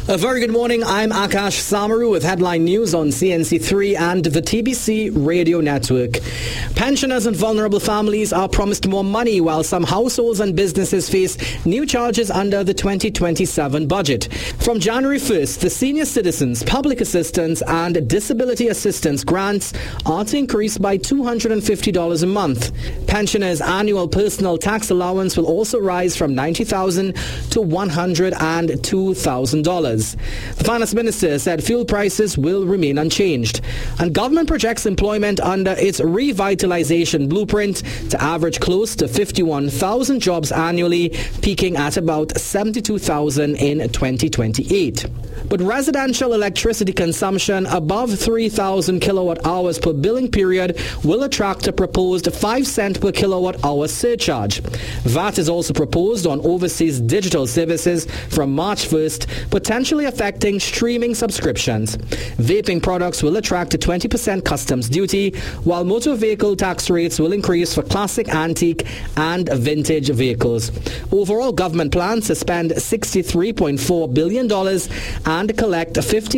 A very good morning. I'm Akash Samaru with headline news on CNC3 and the TBC radio network. Pensioners and vulnerable families are promised more money while some households and businesses face new charges under the 2027 budget. From January 1st, the senior citizens, public assistance and disability assistance grants are to increase by $250 a month. Pensioners' annual personal tax allowance will also rise from $90,000 to $102,000. The finance minister said fuel prices will remain unchanged, and government projects employment under its revitalization blueprint to average close to 51,000 jobs annually, peaking at about 72,000 in 2028. But residential electricity consumption above 3,000 kilowatt hours per billing period will attract a proposed 5 cent per kilowatt hour surcharge. VAT is also proposed on overseas digital services from March 1st, potentially affecting streaming subscriptions. Vaping products will attract a 20% customs duty, while motor vehicle tax rates will increase for classic, antique and vintage vehicles. Overall, government plans to spend $63.4 billion and collect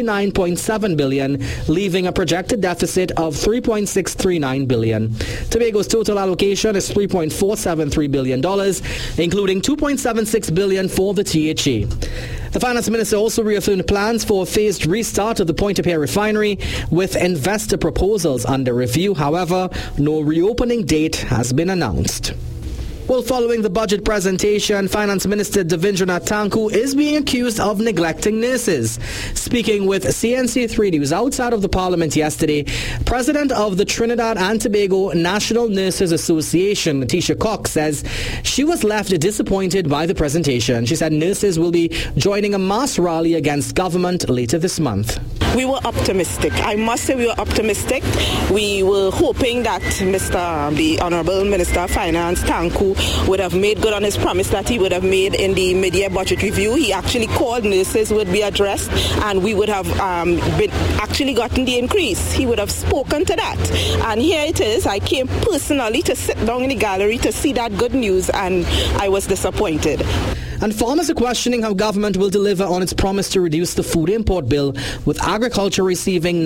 $59.7 billion, leaving a projected deficit of $3.639 billion. Tobago's total allocation is $3.473 billion, including $2.76 billion for the THA. The finance minister also reaffirmed plans for a phased restart of the Pointe-a-Pierre refinery, with investor proposals under review. However, no reopening date has been announced. Well, following the budget presentation, Finance Minister Devindranath Tanku is being accused of neglecting nurses. Speaking with CNC3 News outside of the Parliament yesterday, President of the Trinidad and Tobago National Nurses Association, Letitia Cox, says she was left disappointed by the presentation. She said nurses will be joining a mass rally against government later this month. We were optimistic. I must say we were optimistic. We were hoping that the Honourable Minister of Finance, Tanku, would have made good on his promise that he would have made in the mid-year budget review. He actually called nurses would be addressed, and we would have actually gotten the increase. He would have spoken to that. And here it is. I came personally to sit down in the gallery to see that good news, and I was disappointed. And farmers are questioning how government will deliver on its promise to reduce the food import bill, with agriculture receiving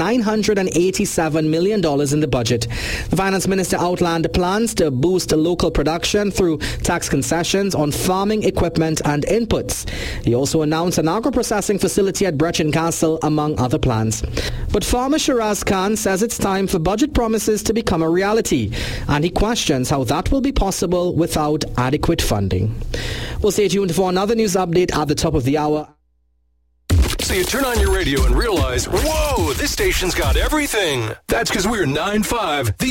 $987 million in the budget. The finance minister outlined plans to boost local production through tax concessions on farming equipment and inputs. He also announced an agro-processing facility at Brechin Castle, among other plans. But farmer Shiraz Khan says it's time for budget promises to become a reality, and he questions how that will be possible without adequate funding. We'll stay tuned for another news update at the top of the hour. So you turn on your radio and realize, whoa, this station's got everything. That's because we're 9-5.